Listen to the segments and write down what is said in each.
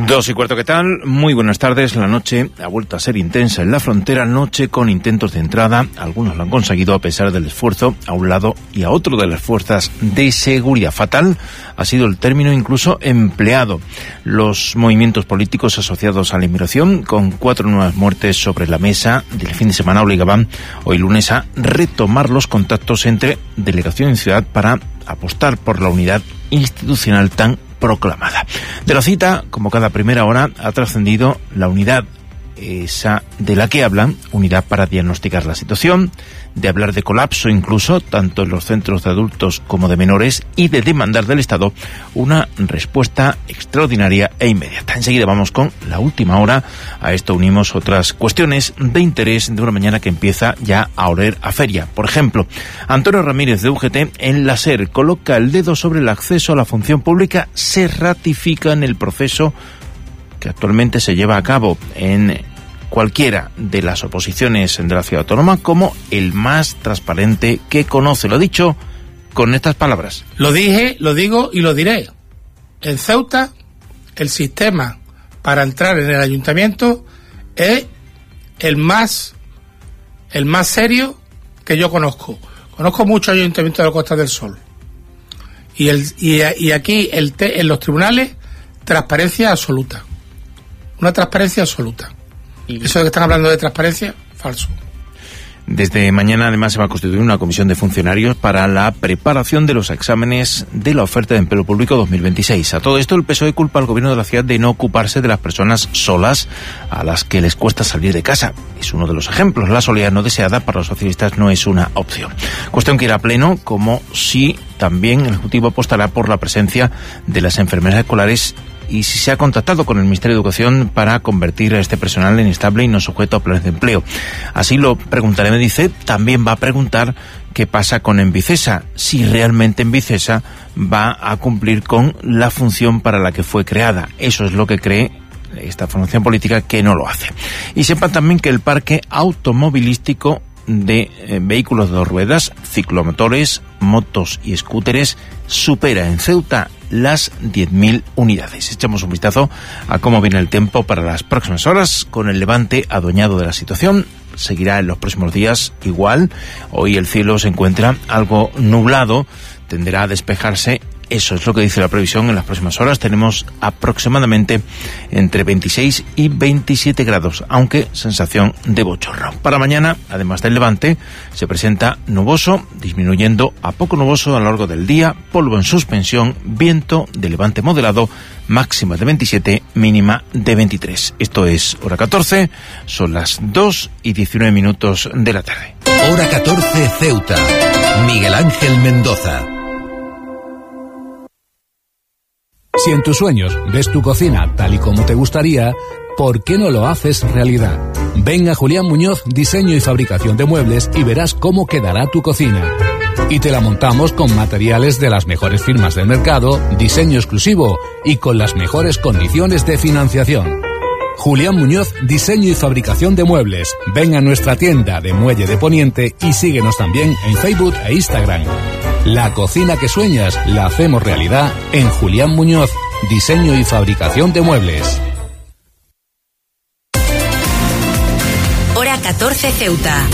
2:15, ¿qué tal? Muy buenas tardes. La noche ha vuelto a ser intensa en la frontera, noche con intentos de entrada. Algunos lo han conseguido a pesar del esfuerzo a un lado y a otro de las fuerzas de seguridad. Fatal ha sido el término incluso empleado. Los movimientos políticos asociados a la inmigración, con 4 nuevas muertes sobre la mesa del fin de semana, obligaban hoy lunes a retomar los contactos entre delegación y ciudad para apostar por la unidad institucional tan proclamada. De la cita, como cada primera hora, ha trascendido la unidad, esa de la que hablan, unidad para diagnosticar la situación, de hablar de colapso incluso, tanto en los centros de adultos como de menores, y de demandar del Estado una respuesta extraordinaria e inmediata. Enseguida vamos con la última hora. A esto unimos otras cuestiones de interés de una mañana que empieza ya a oler a feria. Por ejemplo, Antonio Ramírez de UGT en la SER coloca el dedo sobre el acceso a la función pública, se ratifica en el proceso que actualmente se lleva a cabo en cualquiera de las oposiciones de la ciudad autónoma como el más transparente que conoce. Lo dicho con estas palabras. Lo dije, lo digo y lo diré. En Ceuta, el sistema para entrar en el ayuntamiento es el más serio que yo conozco. Conozco muchos ayuntamientos de la Costa del Sol. Y aquí en los tribunales, transparencia absoluta. Una transparencia absoluta. Eso de que están hablando de transparencia, falso. Desde mañana además se va a constituir una comisión de funcionarios para la preparación de los exámenes de la oferta de empleo público 2026. A todo esto el PSOE culpa al gobierno de la ciudad de no ocuparse de las personas solas a las que les cuesta salir de casa. Es uno de los ejemplos. La soledad no deseada para los socialistas no es una opción. Cuestión que irá a pleno, como si también el Ejecutivo apostará por la presencia de las enfermeras escolares y si se ha contactado con el Ministerio de Educación para convertir a este personal en estable y no sujeto a planes de empleo. Así lo preguntaré, me dice. También va a preguntar qué pasa con Envicesa, si realmente Envicesa va a cumplir con la función para la que fue creada. Eso es lo que cree esta formación política, que no lo hace. Y sepan también que el parque automovilístico de vehículos de 2 ruedas, ciclomotores, motos y scooteres supera en Ceuta las 10.000 unidades. Echamos un vistazo a cómo viene el tiempo para las próximas horas, con el Levante adueñado de la situación. Seguirá en los próximos días igual. Hoy el cielo se encuentra algo nublado, tenderá a despejarse. Eso es lo que dice la previsión. En las próximas horas tenemos aproximadamente entre 26 y 27 grados, aunque sensación de bochorno. Para mañana, además del Levante, se presenta nuboso, disminuyendo a poco nuboso a lo largo del día, polvo en suspensión, viento de levante moderado, máxima de 27, mínima de 23. Esto es hora 14, son las 2:19 de la tarde. Hora 14, Ceuta. Miguel Ángel Mendoza. Si en tus sueños ves tu cocina tal y como te gustaría, ¿por qué no lo haces realidad? Ven a Julián Muñoz, diseño y fabricación de muebles, y verás cómo quedará tu cocina. Y te la montamos con materiales de las mejores firmas del mercado, diseño exclusivo y con las mejores condiciones de financiación. Julián Muñoz, diseño y fabricación de muebles. Ven a nuestra tienda de Muelle de Poniente y síguenos también en Facebook e Instagram. La cocina que sueñas la hacemos realidad en Julián Muñoz, diseño y fabricación de muebles. Hora 14, Ceuta.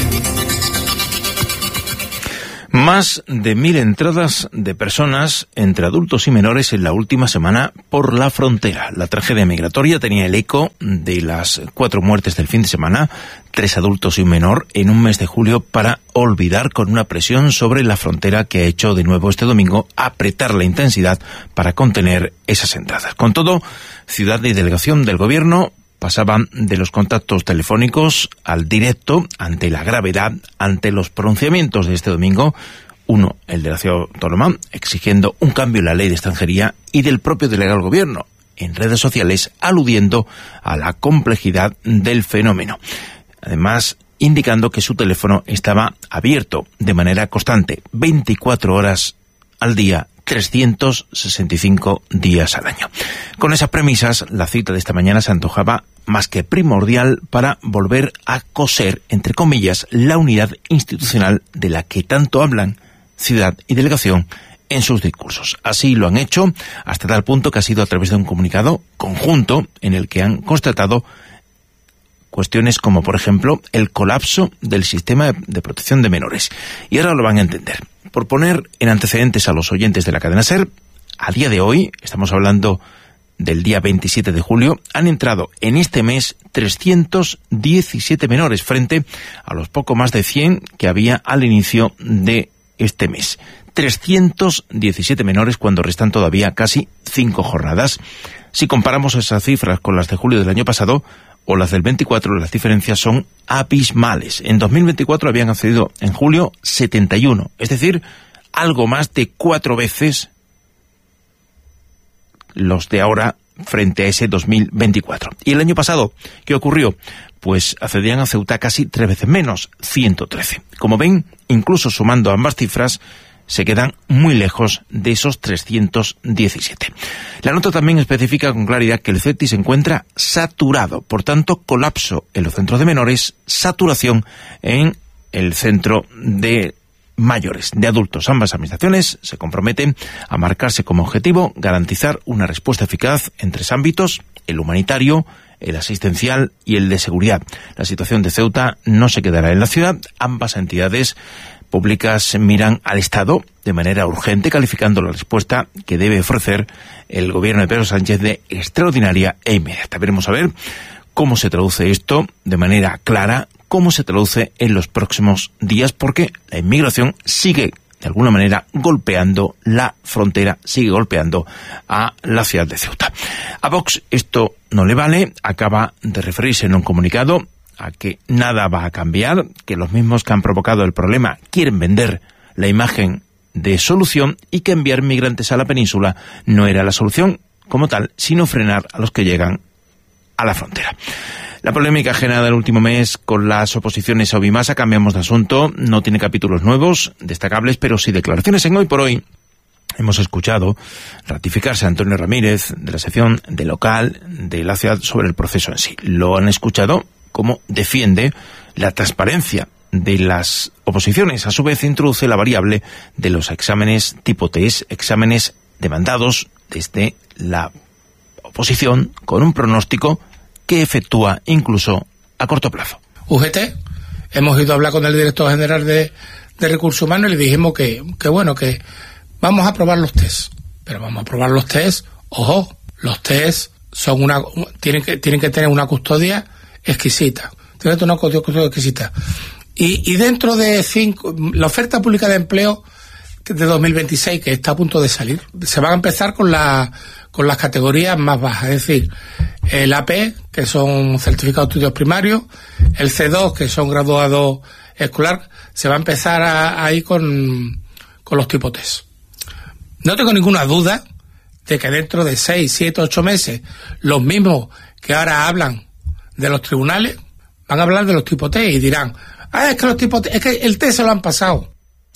Más de 1.000 entradas de personas entre adultos y menores en la última semana por la frontera. La tragedia migratoria tenía el eco de las 4 muertes del fin de semana, 3 adultos y un menor, en un mes de julio, para olvidar, con una presión sobre la frontera que ha hecho de nuevo este domingo apretar la intensidad para contener esas entradas. Con todo, ciudad y delegación del gobierno pasaban de los contactos telefónicos al directo ante la gravedad, ante los pronunciamientos de este domingo. Uno, el de la ciudad autónoma, exigiendo un cambio en la ley de extranjería, y del propio delegado del gobierno en redes sociales, aludiendo a la complejidad del fenómeno. Además, indicando que su teléfono estaba abierto de manera constante, 24 horas al día, 365 días al año. Con esas premisas, la cita de esta mañana se antojaba más que primordial para volver a coser, entre comillas, la unidad institucional de la que tanto hablan ciudad y delegación en sus discursos. Así lo han hecho hasta tal punto que ha sido a través de un comunicado conjunto en el que han constatado cuestiones como, por ejemplo, el colapso del sistema de protección de menores. Y ahora lo van a entender. Por poner en antecedentes a los oyentes de la cadena SER, a día de hoy, estamos hablando del día 27 de julio, han entrado en este mes 317 menores frente a los poco más de 100 que había al inicio de este mes. 317 menores cuando restan todavía casi 5 jornadas. Si comparamos esas cifras con las de julio del año pasado o las del 24, las diferencias son abismales. En 2024 habían accedido en julio 71, es decir, algo más de 4 veces los de ahora frente a ese 2024. ¿Y el año pasado qué ocurrió? Pues accedían a Ceuta casi 3 veces menos, 113. Como ven, incluso sumando ambas cifras, se quedan muy lejos de esos 317. La nota también especifica con claridad que el CETI se encuentra saturado, por tanto, colapso en los centros de menores, saturación en el centro de mayores, de adultos. Ambas administraciones se comprometen a marcarse como objetivo garantizar una respuesta eficaz en 3 ámbitos: el humanitario, el asistencial y el de seguridad. La situación de Ceuta no se quedará en la ciudad. Ambas entidades públicas miran al Estado de manera urgente, calificando la respuesta que debe ofrecer el gobierno de Pedro Sánchez de extraordinaria e inmediata. Veremos a ver cómo se traduce esto de manera clara, cómo se traduce en los próximos días, porque la inmigración sigue de alguna manera golpeando la frontera, sigue golpeando a la ciudad de Ceuta. A Vox esto no le vale, acaba de referirse en un comunicado a que nada va a cambiar, que los mismos que han provocado el problema quieren vender la imagen de solución y que enviar migrantes a la península no era la solución como tal, sino frenar a los que llegan a la frontera. La polémica generada el último mes con las oposiciones a Ubimasa, cambiamos de asunto, no tiene capítulos nuevos, destacables, pero sí declaraciones. En Hoy por Hoy hemos escuchado ratificarse a Antonio Ramírez de la sección de local de la ciudad sobre el proceso en sí. Lo han escuchado como defiende la transparencia de las oposiciones. A su vez introduce la variable de los exámenes tipo test, exámenes demandados desde la oposición con un pronóstico que efectúa incluso a corto plazo. UGT, hemos ido a hablar con el director general de Recursos Humanos y le dijimos que vamos a probar los test. Pero vamos a probar los test, ojo, los test son tienen que tener una custodia exquisita. Tiene una custodia exquisita. Y dentro de la oferta pública de empleo de 2026, que está a punto de salir, se van a empezar con las categorías más bajas, es decir, el AP, que son certificados de estudios primarios, el C2, que son graduados escolar, se va a empezar ahí con los tipos test. No tengo ninguna duda de que dentro de 6, 7, 8 meses, los mismos que ahora hablan de los tribunales, van a hablar de los tipos test y dirán, es que los tipos test, es que el test se lo han pasado.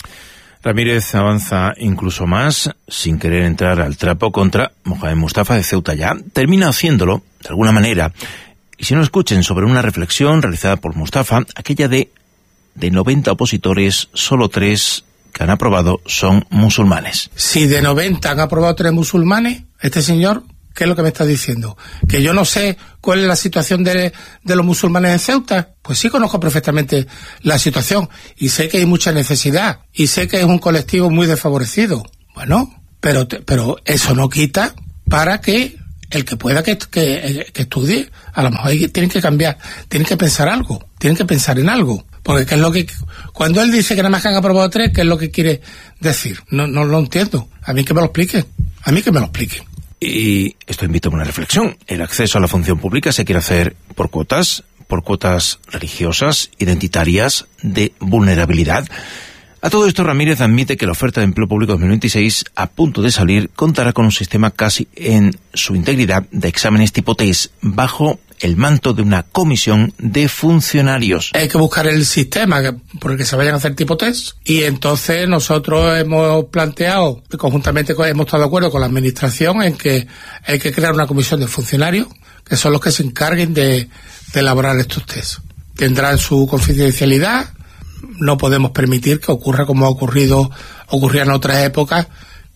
Ramírez avanza incluso más, sin querer entrar al trapo, contra Mohamed Mustafa de Ceuta Ya. Termina haciéndolo, de alguna manera, y si no escuchen sobre una reflexión realizada por Mustafa, aquella de 90 opositores, solo 3 que han aprobado son musulmanes. Si de 90 han aprobado 3 musulmanes, este señor, ¿qué es lo que me está diciendo? ¿Que yo no sé cuál es la situación de los musulmanes en Ceuta? Pues sí conozco perfectamente la situación y sé que hay mucha necesidad y sé que es un colectivo muy desfavorecido. Bueno, pero eso no quita para que el que pueda que estudie, a lo mejor tienen que cambiar, tienen que pensar algo, tienen que pensar en algo. Porque ¿qué es lo que cuando él dice que nada más que han aprobado 3, qué es lo que quiere decir? No lo entiendo. A mí que me lo explique. Y esto invita a una reflexión. El acceso a la función pública se quiere hacer por cuotas religiosas, identitarias, de vulnerabilidad. A todo esto, Ramírez admite que la oferta de empleo público 2026, a punto de salir, contará con un sistema casi en su integridad de exámenes tipo test, bajo el manto de una comisión de funcionarios. Hay que buscar el sistema por el que se vayan a hacer tipo test, y entonces nosotros hemos planteado, conjuntamente hemos estado de acuerdo con la administración en que hay que crear una comisión de funcionarios que son los que se encarguen de elaborar estos test. Tendrán su confidencialidad. No podemos permitir que ocurra como ocurría en otras épocas,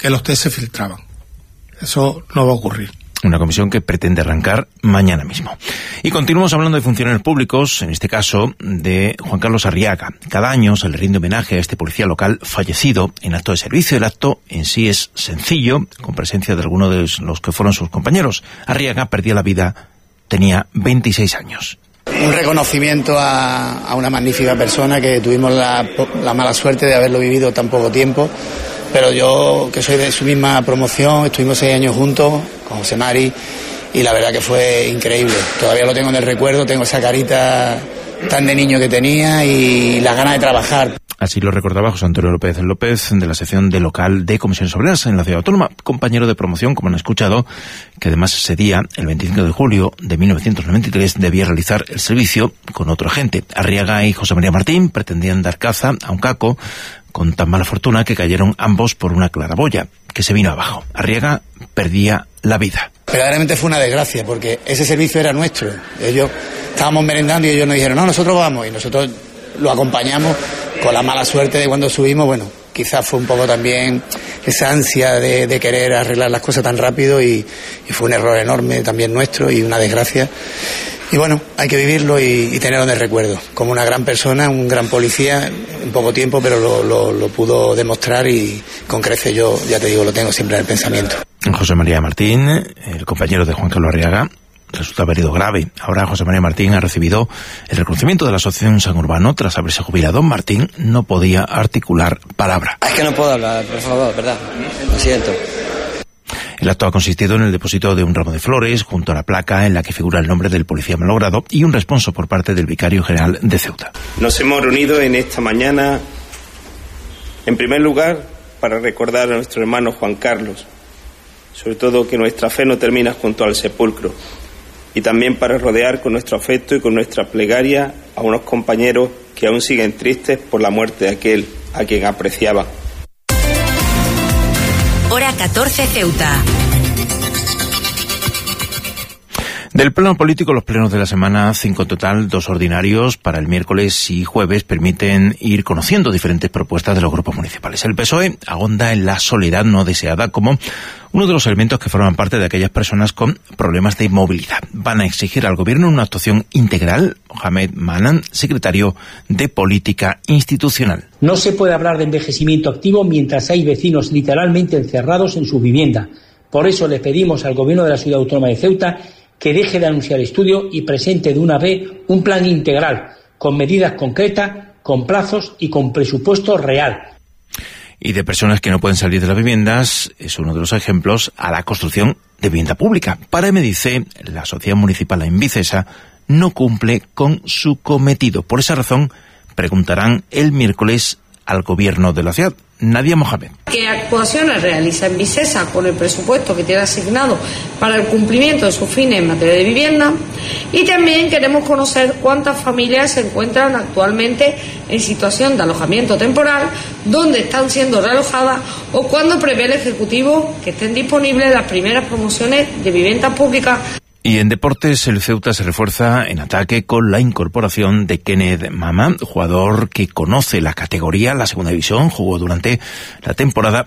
que los test se filtraban. Eso no va a ocurrir. Una comisión que pretende arrancar mañana mismo. Y continuamos hablando de funcionarios públicos, en este caso de Juan Carlos Arriaga. Cada año se le rinde homenaje a este policía local fallecido en acto de servicio. El acto en sí es sencillo, con presencia de algunos de los que fueron sus compañeros. Arriaga perdía la vida, tenía 26 años. Un reconocimiento a una magnífica persona que tuvimos la mala suerte de haberlo vivido tan poco tiempo. Pero yo, que soy de su misma promoción, estuvimos 6 años juntos con José Mari y la verdad que fue increíble. Todavía lo tengo en el recuerdo, tengo esa carita tan de niño que tenía y las ganas de trabajar. Así lo recordaba José Antonio López López, de la sección de local de Comisiones Obreras en la Ciudad Autónoma, compañero de promoción, como han escuchado, que además ese día, el 25 de julio de 1993, debía realizar el servicio con otro agente. Arriaga y José María Martín pretendían dar caza a un caco con tan mala fortuna que cayeron ambos por una claraboya, que se vino abajo. Arriaga perdía la vida. Verdaderamente fue una desgracia, porque ese servicio era nuestro. Ellos estábamos merendando y ellos nos dijeron, no, nosotros vamos, y nosotros lo acompañamos con la mala suerte de cuando subimos. Bueno, quizás fue un poco también esa ansia de querer arreglar las cosas tan rápido y fue un error enorme también nuestro y una desgracia. Y bueno, hay que vivirlo y tenerlo en el recuerdo. Como una gran persona, un gran policía, en poco tiempo, pero lo pudo demostrar y con creces yo, ya te digo, lo tengo siempre en el pensamiento. José María Martín, el compañero de Juan Carlos Arriaga, resulta herido grave. Ahora José María Martín ha recibido el reconocimiento de la Asociación San Urbano tras haberse jubilado. Martín no podía articular palabra. Es que no puedo hablar, por favor, ¿verdad? Lo siento. El acto ha consistido en el depósito de un ramo de flores junto a la placa en la que figura el nombre del policía malogrado y un responso por parte del vicario general de Ceuta. Nos hemos reunido en esta mañana, en primer lugar, para recordar a nuestro hermano Juan Carlos, sobre todo que nuestra fe no termina junto al sepulcro, y también para rodear con nuestro afecto y con nuestra plegaria a unos compañeros que aún siguen tristes por la muerte de aquel a quien apreciaban. Hora 14 Ceuta. Del plano político, los plenos de la semana, 5 en total, 2 ordinarios para el miércoles y jueves, permiten ir conociendo diferentes propuestas de los grupos municipales. El PSOE ahonda en la soledad no deseada como uno de los elementos que forman parte de aquellas personas con problemas de movilidad. Van a exigir al gobierno una actuación integral. Mohamed Manan, secretario de Política Institucional. No se puede hablar de envejecimiento activo mientras hay vecinos literalmente encerrados en su vivienda. Por eso le pedimos al gobierno de la Ciudad Autónoma de Ceuta que deje de anunciar estudio y presente de una vez un plan integral, con medidas concretas, con plazos y con presupuesto real. Y de personas que no pueden salir de las viviendas, es uno de los ejemplos a la construcción de vivienda pública. Para MDC, la Sociedad Municipal en Vicesa no cumple con su cometido. Por esa razón, preguntarán el miércoles al gobierno de la ciudad. Nadia Mohamed. ¿Qué actuaciones realiza en Vicesa con el presupuesto que tiene asignado para el cumplimiento de sus fines en materia de vivienda? Y también queremos conocer cuántas familias se encuentran actualmente en situación de alojamiento temporal, dónde están siendo realojadas o cuándo prevé el Ejecutivo que estén disponibles las primeras promociones de vivienda pública. Y en deportes, el Ceuta se refuerza en ataque con la incorporación de Kenneth Mama, jugador que conoce la categoría, la segunda división, jugó durante la temporada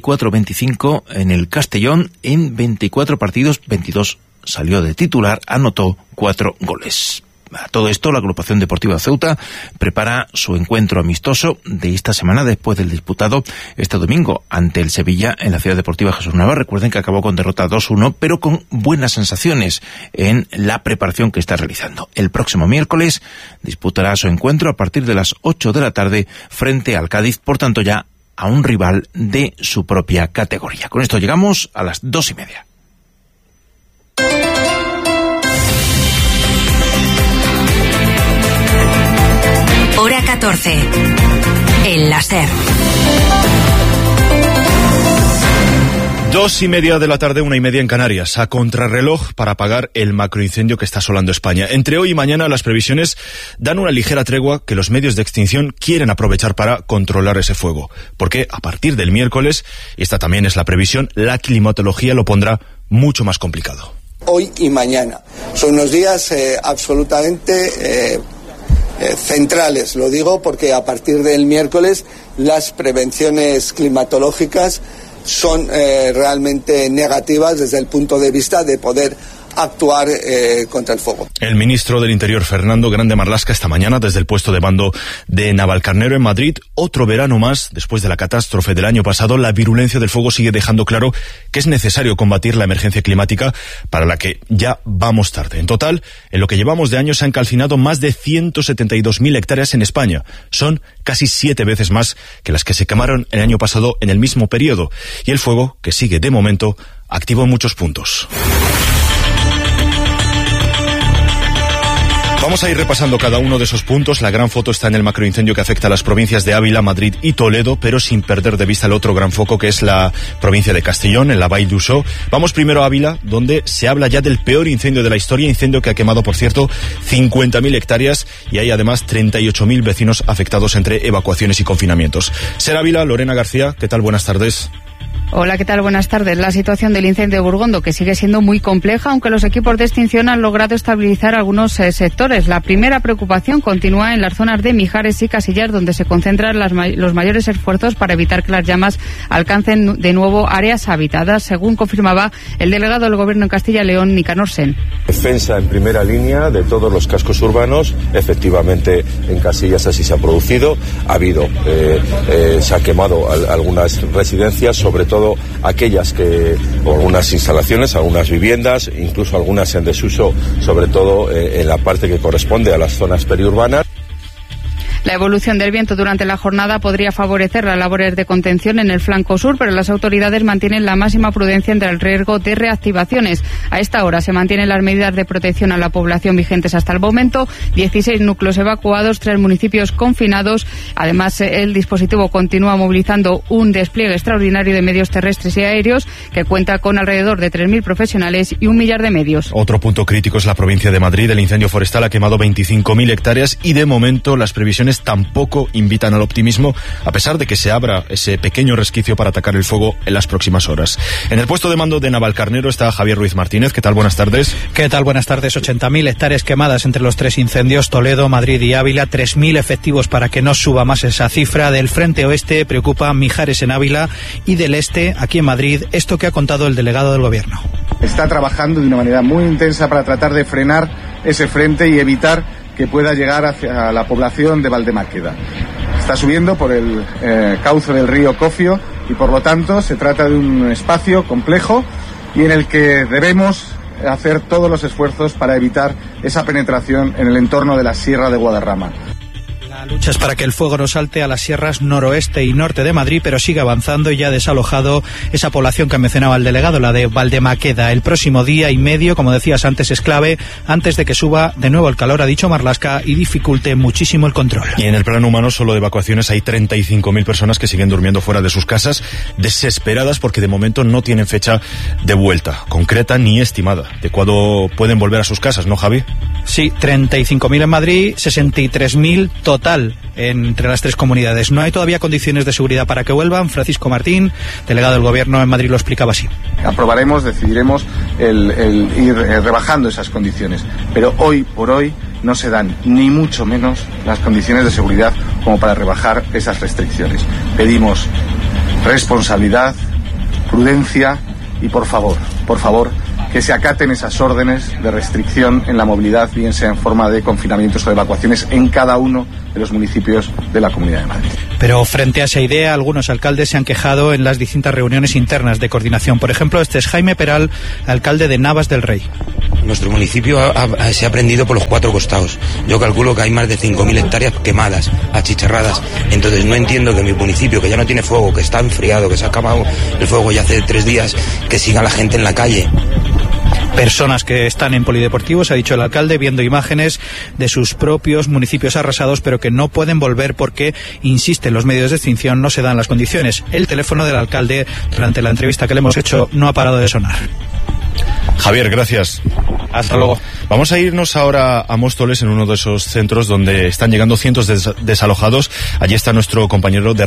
24-25 en el Castellón, en 24 partidos, 22 salió de titular, anotó 4 goles. A todo esto, la agrupación deportiva Ceuta prepara su encuentro amistoso de esta semana después del disputado este domingo ante el Sevilla en la Ciudad Deportiva Jesús Nava. Recuerden que acabó con derrota 2-1, pero con buenas sensaciones en la preparación que está realizando. El próximo miércoles disputará su encuentro a partir de las 8 de la tarde frente al Cádiz, por tanto ya a un rival de su propia categoría. Con esto llegamos a las 2:30. Hora 14. El láser. 2:30 de la tarde, 1:30 en Canarias, a contrarreloj para apagar el macroincendio que está asolando España. Entre hoy y mañana las previsiones dan una ligera tregua que los medios de extinción quieren aprovechar para controlar ese fuego. Porque a partir del miércoles, y esta también es la previsión, la climatología lo pondrá mucho más complicado. Hoy y mañana son unos días absolutamente centrales. Lo digo porque a partir del miércoles las prevenciones climatológicas son realmente negativas desde el punto de vista de poder actuar contra el fuego. El ministro del Interior, Fernando Grande Marlaska, esta mañana desde el puesto de mando de Navalcarnero en Madrid. Otro verano más, después de la catástrofe del año pasado, la virulencia del fuego sigue dejando claro que es necesario combatir la emergencia climática, para la que ya vamos tarde. En total, en lo que llevamos de año se han calcinado más de 172.000 hectáreas en España. Son casi 7 veces más que las que se quemaron el año pasado en el mismo periodo. Y el fuego, que sigue de momento activo en muchos puntos. Vamos a ir repasando cada uno de esos puntos. La gran foto está en el macroincendio que afecta a las provincias de Ávila, Madrid y Toledo, pero sin perder de vista el otro gran foco, que es la provincia de Castellón, en la Vall d'Uixó. Vamos primero a Ávila, donde se habla ya del peor incendio de la historia, incendio que ha quemado, por cierto, 50.000 hectáreas, y hay además 38.000 vecinos afectados entre evacuaciones y confinamientos. Ser Ávila, Lorena García, ¿qué tal? Buenas tardes. Hola, ¿qué tal? Buenas tardes. La situación del incendio de Burgondo, que sigue siendo muy compleja, aunque los equipos de extinción han logrado estabilizar algunos sectores. La primera preocupación continúa en las zonas de Mijares y Casillas, donde se concentran los mayores esfuerzos para evitar que las llamas alcancen de nuevo áreas habitadas, según confirmaba el delegado del Gobierno en Castilla y León, Nicanor Sen. Defensa en primera línea de todos los cascos urbanos. Efectivamente, en Casillas así se ha producido. Ha habido, se ha quemado algunas residencias, sobre todo aquellas o algunas instalaciones, algunas viviendas, incluso algunas en desuso, sobre todo en la parte que corresponde a las zonas periurbanas. La evolución del viento durante la jornada podría favorecer las labores de contención en el flanco sur, pero las autoridades mantienen la máxima prudencia entre el riesgo de reactivaciones. A esta hora se mantienen las medidas de protección a la población vigentes hasta el momento, 16 núcleos evacuados, 3 municipios confinados. Además, el dispositivo continúa movilizando un despliegue extraordinario de medios terrestres y aéreos que cuenta con alrededor de 3.000 profesionales y 1 millar de medios. Otro punto crítico es la provincia de Madrid. El incendio forestal ha quemado 25.000 hectáreas y de momento las previsiones tampoco invitan al optimismo, a pesar de que se abra ese pequeño resquicio para atacar el fuego en las próximas horas. En el puesto de mando de Navalcarnero está Javier Ruiz Martínez. ¿Qué tal? Buenas tardes. ¿Qué tal? Buenas tardes. 80.000 hectáreas quemadas entre los 3 incendios, Toledo, Madrid y Ávila. 3.000 efectivos para que no suba más esa cifra. Del frente oeste preocupa Mijares en Ávila, y del este, aquí en Madrid, esto que ha contado el delegado del Gobierno. Está trabajando de una manera muy intensa para tratar de frenar ese frente y evitar que pueda llegar hacia la población de Valdemáqueda. Está subiendo por el cauce del río Cofio y por lo tanto se trata de un espacio complejo y en el que debemos hacer todos los esfuerzos para evitar esa penetración en el entorno de la Sierra de Guadarrama. La lucha es para que el fuego no salte a las sierras noroeste y norte de Madrid, pero sigue avanzando y ya ha desalojado esa población que mencionaba el delegado, la de Valdemáqueda. El próximo día y medio, como decías antes, es clave antes de que suba de nuevo el calor, ha dicho Marlaska, y dificulte muchísimo el control. Y en el plano humano, solo de evacuaciones, hay 35.000 personas que siguen durmiendo fuera de sus casas, desesperadas porque de momento no tienen fecha de vuelta concreta ni estimada de cuándo pueden volver a sus casas, ¿no, Javi? Sí, 35.000 en Madrid, 63.000 total entre las 3 comunidades. No hay todavía condiciones de seguridad para que vuelvan. Francisco Martín, delegado del Gobierno en Madrid, lo explicaba así. Aprobaremos, decidiremos el ir rebajando esas condiciones, pero hoy por hoy no se dan ni mucho menos las condiciones de seguridad como para rebajar esas restricciones. Pedimos responsabilidad, prudencia y por favor, que se acaten esas órdenes de restricción en la movilidad, bien sea en forma de confinamientos o de evacuaciones en cada uno de los municipios de la Comunidad de Madrid. Pero frente a esa idea, algunos alcaldes se han quejado en las distintas reuniones internas de coordinación. Por ejemplo, este es Jaime Peral, alcalde de Navas del Rey. Nuestro municipio se ha prendido por los 4 costados. Yo calculo que hay más de 5.000 hectáreas quemadas, achicharradas. Entonces no entiendo que mi municipio, que ya no tiene fuego, que está enfriado, que se ha acabado el fuego ya hace 3 días, que siga la gente en la calle. Personas que están en polideportivos, ha dicho el alcalde, viendo imágenes de sus propios municipios arrasados, pero que no pueden volver porque, insisten los medios de extinción, no se dan las condiciones. El teléfono del alcalde, durante la entrevista que le hemos hecho, no ha parado de sonar. Javier, gracias. Hasta luego. Vamos a irnos ahora a Móstoles, en uno de esos centros donde están llegando cientos de desalojados. Allí está nuestro compañero de